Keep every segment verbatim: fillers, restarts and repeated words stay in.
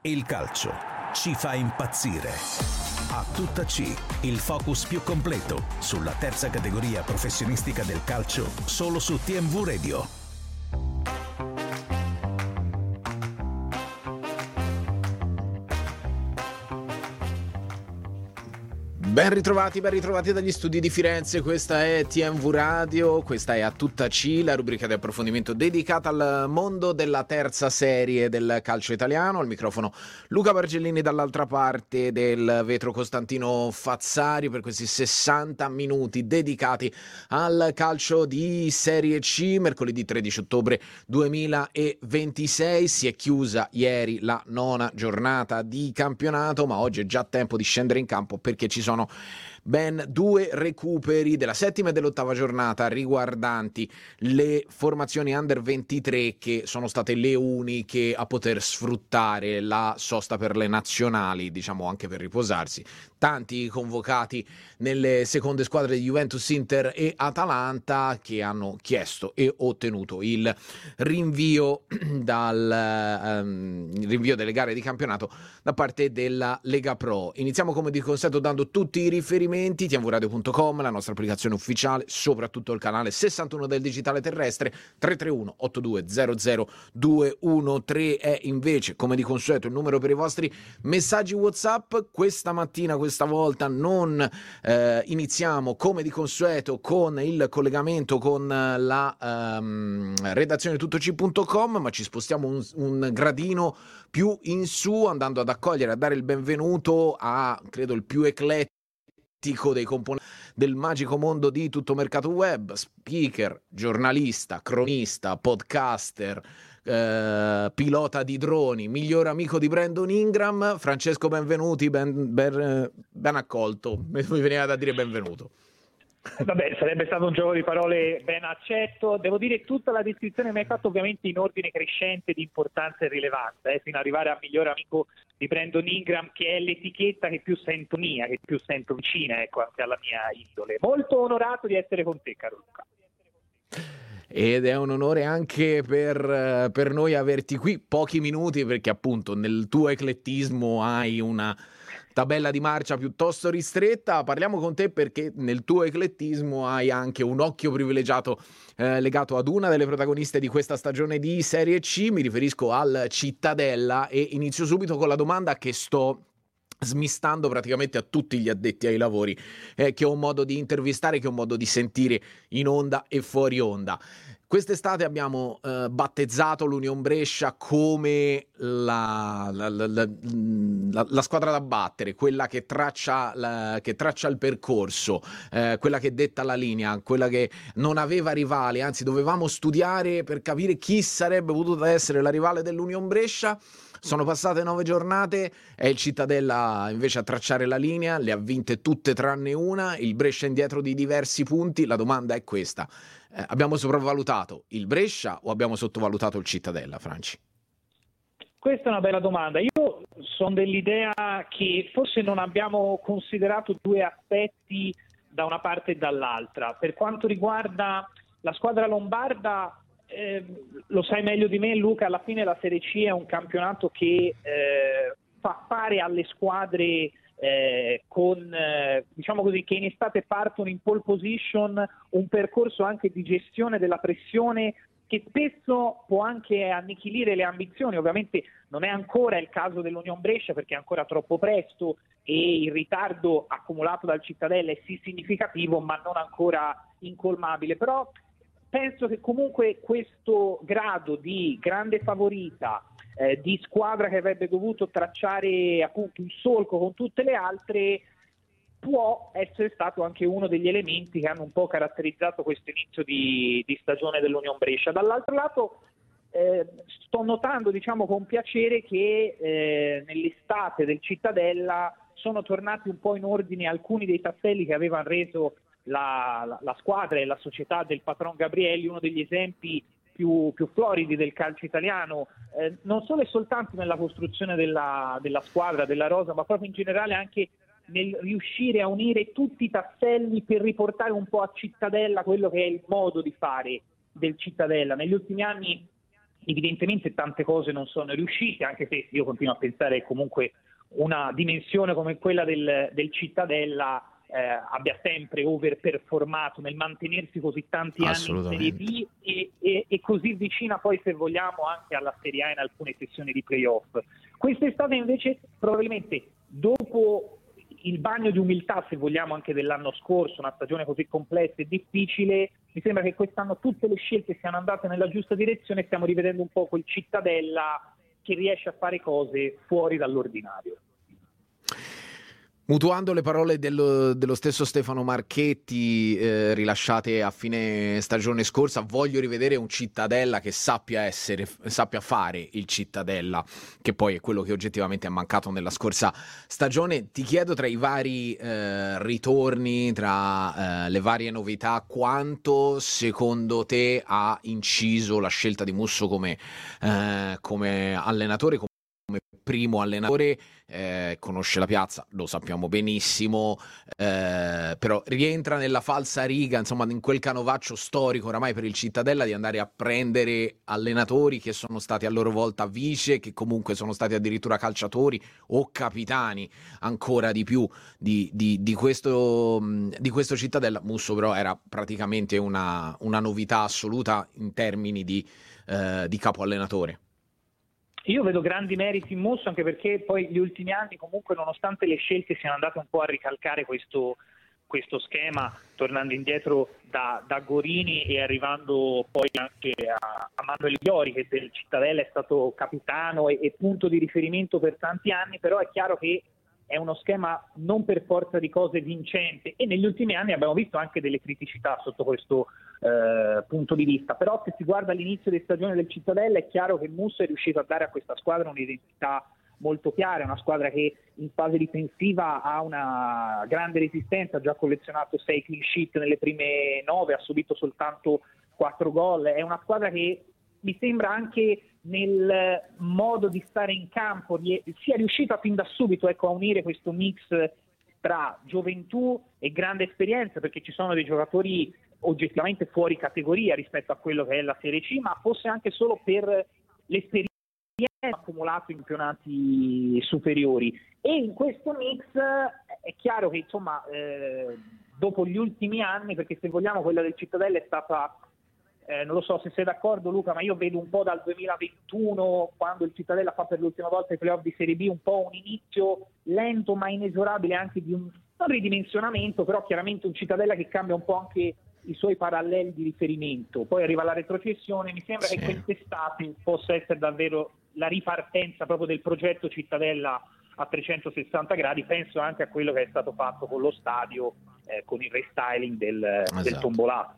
Il calcio ci fa impazzire. A tutta C, il focus più completo sulla terza categoria professionistica del calcio, solo su T M V Radio. Ben ritrovati, ben ritrovati dagli studi di Firenze. Questa è T M V Radio, questa è A Tutta C, la rubrica di approfondimento dedicata al mondo della terza serie del calcio italiano. Al microfono Luca Bargellini, dall'altra parte del vetro Costantino Fazzari, per questi sessanta minuti dedicati al calcio di Serie C. Mercoledì tredici ottobre duemilaventisei si è chiusa ieri la nona giornata di campionato, ma oggi è già tempo di scendere in campo perché ci sono ben due recuperi della settima e dell'ottava giornata riguardanti le formazioni under ventitré, che sono state le uniche a poter sfruttare la sosta per le nazionali, diciamo anche per riposarsi. Tanti convocati nelle seconde squadre di Juventus, Inter e Atalanta, che hanno chiesto e ottenuto il rinvio dal um, il rinvio delle gare di campionato da parte della Lega Pro. Iniziamo come di consueto dando tutti i riferimenti: t m v radio punto com, la nostra applicazione ufficiale, soprattutto il canale sessantuno del digitale terrestre. Tre tre uno otto due zero zero due uno tre è invece, come di consueto, il numero per i vostri messaggi WhatsApp. Questa mattina, questa volta, non eh, iniziamo come di consueto con il collegamento con la um, redazione tuttoc punto com, ma ci spostiamo un, un gradino più in su, andando ad accogliere, a dare il benvenuto a, credo, il più eclettico dei componenti del magico mondo di Tutto Mercato Web: speaker, giornalista, cronista, podcaster, eh, pilota di droni, miglior amico di Brandon Ingram. Francesco, benvenuti, ben, ben, ben accolto. Mi veniva da dire benvenuto. Vabbè, sarebbe stato un gioco di parole ben accetto. Devo dire che tutta la descrizione mi hai fatto ovviamente in ordine crescente di importanza e rilevanza, eh, fino ad arrivare a miglior amico di Brandon Ingram, che è l'etichetta che più sento mia, che più sento vicina, ecco, anche alla mia indole. Molto onorato di essere con te, caro Luca. Ed è un onore anche per, per noi averti qui pochi minuti, perché appunto nel tuo eclettismo hai una tabella di marcia piuttosto ristretta. Parliamo con te perché nel tuo eclettismo hai anche un occhio privilegiato eh, legato ad una delle protagoniste di questa stagione di Serie C. Mi riferisco al Cittadella, e inizio subito con la domanda che sto smistando praticamente a tutti gli addetti ai lavori, eh, che ho un modo di intervistare, che ho un modo di sentire in onda e fuori onda. Quest'estate abbiamo eh, battezzato l'Union Brescia come la, la, la, la, la, la squadra da battere, quella che traccia, la, che traccia il percorso, eh, quella che detta la linea, quella che non aveva rivale, anzi dovevamo studiare per capire chi sarebbe potuta essere la rivale dell'Union Brescia. Sono passate nove giornate, è il Cittadella invece a tracciare la linea, le ha vinte tutte tranne una, il Brescia indietro di diversi punti. La domanda è questa: eh, abbiamo sopravvalutato il Brescia o abbiamo sottovalutato il Cittadella, Franci? Questa è una bella domanda. Io sono dell'idea che forse non abbiamo considerato due aspetti da una parte e dall'altra. Per quanto riguarda la squadra lombarda, Eh, lo sai meglio di me, Luca, alla fine la Serie C è un campionato che eh, fa fare alle squadre eh, con eh, diciamo così, che in estate partono in pole position, un percorso anche di gestione della pressione che spesso può anche annichilire le ambizioni. Ovviamente non è ancora il caso dell'Union Brescia, perché è ancora troppo presto e il ritardo accumulato dal Cittadella è sì significativo, ma non ancora incolmabile. Però penso che comunque questo grado di grande favorita, eh, di squadra che avrebbe dovuto tracciare appunto un solco con tutte le altre, può essere stato anche uno degli elementi che hanno un po' caratterizzato questo inizio di, di stagione dell'Union Brescia. Dall'altro lato eh, sto notando, diciamo con piacere, che eh, nell'estate del Cittadella sono tornati un po' in ordine alcuni dei tasselli che avevano reso La, la, la squadra e la società del patron Gabrielli uno degli esempi più, più floridi del calcio italiano, eh, non solo e soltanto nella costruzione della, della squadra, della rosa, ma proprio in generale anche nel riuscire a unire tutti i tasselli per riportare un po' a Cittadella quello che è il modo di fare del Cittadella. Negli ultimi anni evidentemente tante cose non sono riuscite, anche se io continuo a pensare che comunque una dimensione come quella del, del Cittadella eh, abbia sempre overperformato nel mantenersi così tanti anni in Serie B e, e, e così vicina poi, se vogliamo, anche alla Serie A in alcune sessioni di playoff. Quest'estate invece, probabilmente dopo il bagno di umiltà, se vogliamo, anche dell'anno scorso, una stagione così complessa e difficile, mi sembra che quest'anno tutte le scelte siano andate nella giusta direzione e stiamo rivedendo un po' quel Cittadella che riesce a fare cose fuori dall'ordinario. Mutuando le parole dello, dello stesso Stefano Marchetti eh, rilasciate a fine stagione scorsa, voglio rivedere un Cittadella che sappia essere, sappia fare il Cittadella, che poi è quello che oggettivamente è mancato nella scorsa stagione. Ti chiedo, tra i vari eh, ritorni, tra eh, le varie novità, quanto secondo te ha inciso la scelta di Musso come, eh, come allenatore, come primo allenatore? Eh, conosce la piazza, lo sappiamo benissimo, eh, però rientra nella falsa riga, insomma, in quel canovaccio storico oramai per il Cittadella di andare a prendere allenatori che sono stati a loro volta vice, che comunque sono stati addirittura calciatori o capitani, ancora di più di, di, di, questo, di questo Cittadella. Musso però era praticamente una, una novità assoluta in termini di, eh, di capo allenatore. Io vedo grandi meriti in Musso, anche perché poi gli ultimi anni comunque, nonostante le scelte siano andate un po' a ricalcare questo, questo schema, tornando indietro da, da Gorini e arrivando poi anche a, a Manuel Iori, che del Cittadella è stato capitano e, e punto di riferimento per tanti anni, però è chiaro che è uno schema non per forza di cose vincente, e negli ultimi anni abbiamo visto anche delle criticità sotto questo eh, punto di vista. Però se si guarda all'inizio di stagione del Cittadella è chiaro che Musso è riuscito a dare a questa squadra un'identità molto chiara, una squadra che in fase difensiva ha una grande resistenza, ha già collezionato sei clean sheet nelle prime nove, ha subito soltanto quattro gol, è una squadra che mi sembra anche nel modo di stare in campo sia riuscita fin da subito, ecco, a unire questo mix tra gioventù e grande esperienza, perché ci sono dei giocatori oggettivamente fuori categoria rispetto a quello che è la Serie C, ma fosse anche solo per l'esperienza accumulata in campionati superiori. E in questo mix è chiaro che, insomma, eh, dopo gli ultimi anni, perché se vogliamo quella del Cittadella è stata, Eh, non lo so se sei d'accordo Luca, ma io vedo un po' dal duemilaventuno, quando il Cittadella fa per l'ultima volta i playoff di Serie B, un po' un inizio lento ma inesorabile anche di un, non ridimensionamento, però chiaramente un Cittadella che cambia un po' anche i suoi paralleli di riferimento. Poi arriva la retrocessione, mi sembra sì. che quest'estate possa essere davvero la ripartenza proprio del progetto Cittadella a trecentosessanta gradi. Penso anche a quello che è stato fatto con lo stadio, eh, con il restyling del, esatto. del tombolato.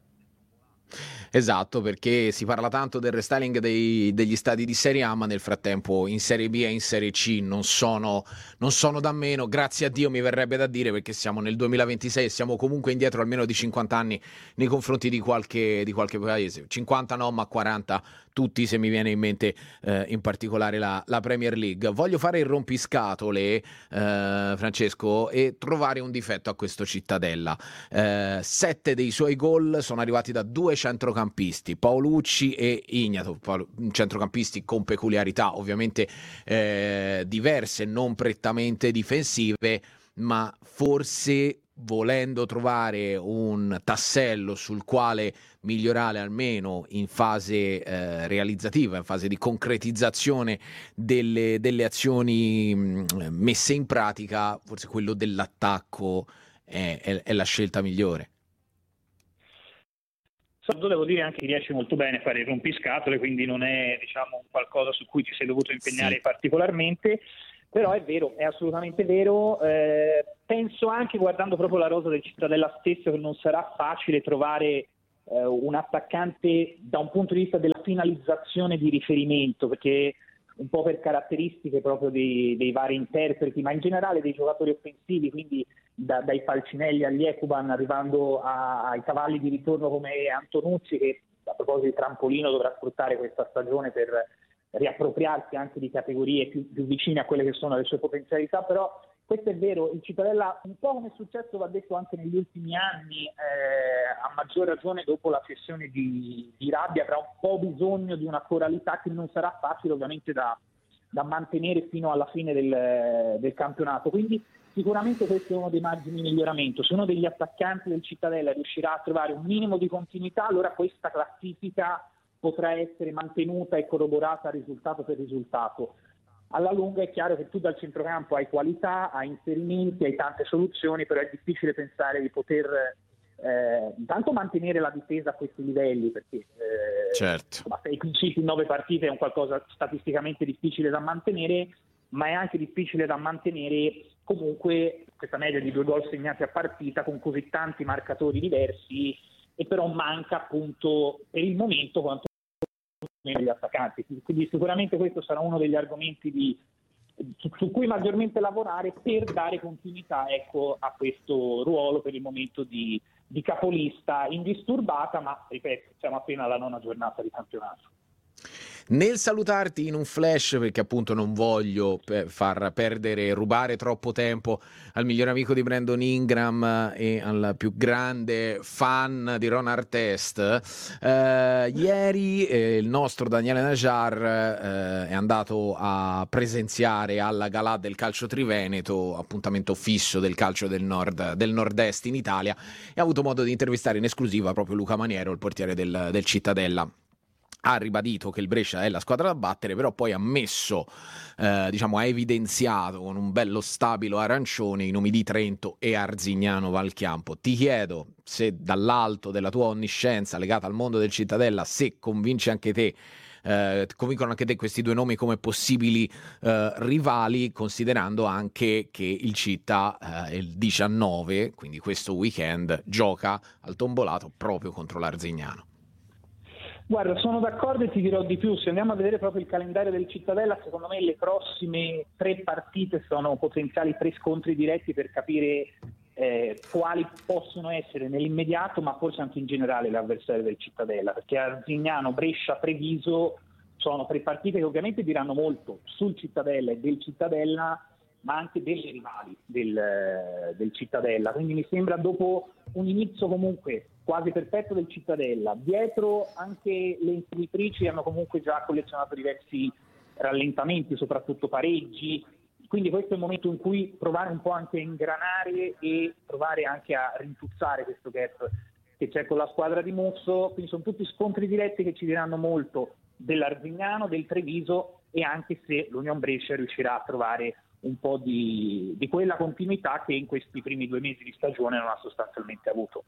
Esatto, perché si parla tanto del restyling dei, degli stadi di Serie A, ma nel frattempo in Serie B e in Serie C non sono, non sono da meno, grazie a Dio mi verrebbe da dire, perché siamo nel duemilaventisei e siamo comunque indietro almeno di cinquanta anni nei confronti di qualche, di qualche paese, cinquanta no, ma quaranta tutti, se mi viene in mente eh, in particolare la, la Premier League. Voglio fare il rompiscatole, eh, Francesco, e trovare un difetto a questo Cittadella. Eh, sette dei suoi gol sono arrivati da due centrocampisti, Paolucci e Ignato, centrocampisti con peculiarità ovviamente eh, diverse, non prettamente difensive, ma forse volendo trovare un tassello sul quale migliorare almeno in fase eh, realizzativa, in fase di concretizzazione delle, delle azioni mh, messe in pratica, forse quello dell'attacco è, è, è la scelta migliore. Devo dire anche che riesce molto bene a fare il rompiscatole, quindi non è, diciamo, un qualcosa su cui ti sei dovuto impegnare sì. particolarmente, però è vero, è assolutamente vero. Eh, penso anche, guardando proprio la rosa del Cittadella stesso, che non sarà facile trovare eh, un attaccante da un punto di vista della finalizzazione di riferimento, perché un po' per caratteristiche proprio dei, dei vari interpreti, ma in generale dei giocatori offensivi, quindi da, dai Falcinelli agli Ekuban, arrivando a, ai cavalli di ritorno come Antonuzzi, che a proposito di trampolino dovrà sfruttare questa stagione per riappropriarsi anche di categorie più, più vicine a quelle che sono le sue potenzialità. Però Questo è vero, il Cittadella, un po' come è successo, va detto, anche negli ultimi anni, eh, a maggior ragione dopo la cessione di, di Rabbia, avrà un po' bisogno di una coralità che non sarà facile ovviamente da, da mantenere fino alla fine del, del campionato. Quindi sicuramente questo è uno dei margini di miglioramento. Se uno degli attaccanti del Cittadella riuscirà a trovare un minimo di continuità, allora questa classifica potrà essere mantenuta e corroborata risultato per risultato. Alla lunga è chiaro che tu dal centrocampo hai qualità, hai inserimenti, hai tante soluzioni, però è difficile pensare di poter eh, intanto mantenere la difesa a questi livelli, perché eh, certo. insomma, sei cliciti in nove partite è un qualcosa statisticamente difficile da mantenere, ma è anche difficile da mantenere comunque questa media di due gol segnati a partita con così tanti marcatori diversi, e però manca appunto per il momento quanto degli attaccanti, quindi sicuramente questo sarà uno degli argomenti di, su, su cui maggiormente lavorare per dare continuità, ecco, a questo ruolo per il momento di, di capolista indisturbata, ma ripeto, siamo appena alla nona giornata di campionato. Nel salutarti in un flash, perché appunto non voglio far perdere, rubare troppo tempo al miglior amico di Brandon Ingram e al più grande fan di Ron Artest, eh, ieri eh, il nostro Daniele Najar eh, è andato a presenziare alla Galà del Calcio Triveneto, appuntamento fisso del calcio del nord, del nord-est in Italia, e ha avuto modo di intervistare in esclusiva proprio Luca Maniero, il portiere del, del Cittadella. Ha ribadito che il Brescia è la squadra da battere, però poi ha messo, eh, diciamo, ha evidenziato con un bello stabilo arancione i nomi di Trento e Arzignano Valchiampo. Ti chiedo se dall'alto della tua onniscienza legata al mondo del Cittadella, se convince anche te, eh, convincono anche te questi due nomi come possibili eh, rivali, considerando anche che il Città eh, il diciannove, quindi questo weekend, gioca al Tombolato proprio contro l'Arzignano. Guarda, sono d'accordo e ti dirò di più. Se andiamo a vedere proprio il calendario del Cittadella, secondo me le prossime tre partite sono potenziali tre scontri diretti per capire eh, quali possono essere nell'immediato, ma forse anche in generale l'avversario del Cittadella, perché Arzignano, Brescia, Treviso sono tre partite che ovviamente diranno molto sul Cittadella e del Cittadella, ma anche delle rivali del, del Cittadella. Quindi mi sembra, dopo un inizio comunque quasi perfetto del Cittadella, dietro anche le imprenditrici hanno comunque già collezionato diversi rallentamenti, soprattutto pareggi, quindi questo è il momento in cui provare un po' anche a ingranare e provare anche a rintuzzare questo gap che c'è con la squadra di Musso. Quindi sono tutti scontri diretti che ci diranno molto dell'Arzignano, del Treviso, e anche se l'Union Brescia riuscirà a trovare un po' di, di quella continuità che in questi primi due mesi di stagione non ha sostanzialmente avuto.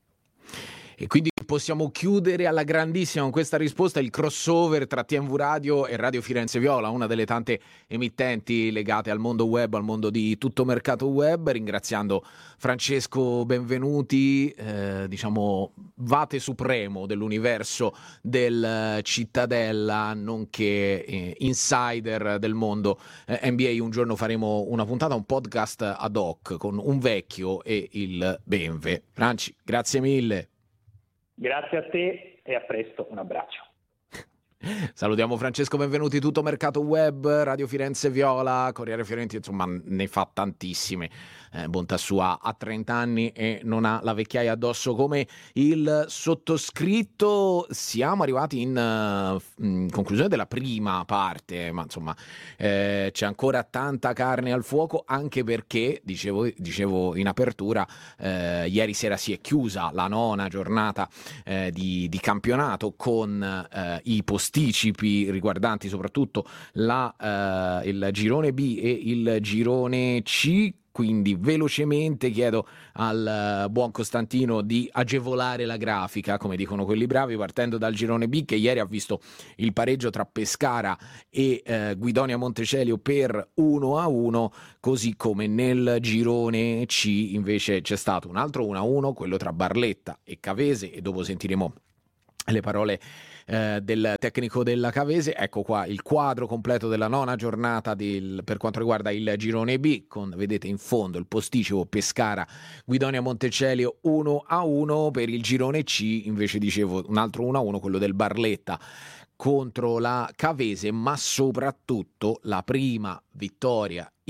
E quindi possiamo chiudere alla grandissima con questa risposta il crossover tra T M V Radio e Radio Firenze Viola, una delle tante emittenti legate al mondo web, al mondo di tutto mercato web, ringraziando Francesco Benvenuti, eh, diciamo vate supremo dell'universo del Cittadella, nonché eh, insider del mondo eh, N B A. Un giorno faremo una puntata, un podcast ad hoc con un vecchio e il Benve. Franci, grazie mille. Grazie a te e a presto, un abbraccio. Salutiamo Francesco Benvenuti, tutto mercato web, Radio Firenze Viola, Corriere Fiorentino, insomma ne fa tantissime. Eh, bontà sua, ha trenta anni e non ha la vecchiaia addosso come il sottoscritto. Siamo arrivati in, uh, in conclusione della prima parte, ma insomma eh, c'è ancora tanta carne al fuoco, anche perché, dicevo, dicevo in apertura, eh, ieri sera si è chiusa la nona giornata eh, di, di campionato con eh, i posticipi riguardanti soprattutto la, eh, il girone B e il girone C. Quindi velocemente chiedo al uh, buon Costantino di agevolare la grafica, come dicono quelli bravi, partendo dal girone B, che ieri ha visto il pareggio tra Pescara e uh, Guidonia Montecelio per uno a uno, così come nel girone C invece c'è stato un altro uno a uno, quello tra Barletta e Cavese, e dopo sentiremo le parole eh, del tecnico della Cavese. Ecco qua il quadro completo della nona giornata del, per quanto riguarda il girone B, con, vedete in fondo, il posticipo Pescara Guidonia Montecelio uno a uno. Per il girone C invece, dicevo, un altro uno a uno, quello del Barletta contro la Cavese, ma soprattutto la prima vittoria in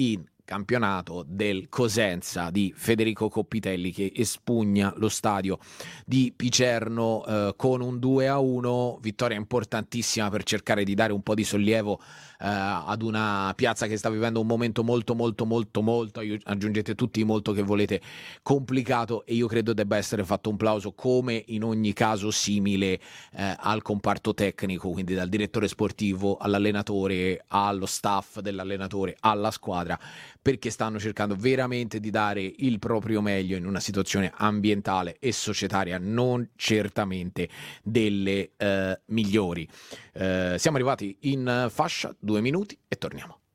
campionato del Cosenza di Federico Coppitelli, che espugna lo stadio di Picerno eh, con un due a uno, vittoria importantissima per cercare di dare un po' di sollievo eh, ad una piazza che sta vivendo un momento molto molto molto molto, aggiungete tutti i molto che volete, complicato, e io credo debba essere fatto un plauso, come in ogni caso simile, eh, al comparto tecnico, quindi dal direttore sportivo all'allenatore, allo staff dell'allenatore, alla squadra, perché stanno cercando veramente di dare il proprio meglio in una situazione ambientale e societaria non certamente delle eh, migliori. Eh, siamo arrivati in fascia, due minuti e torniamo.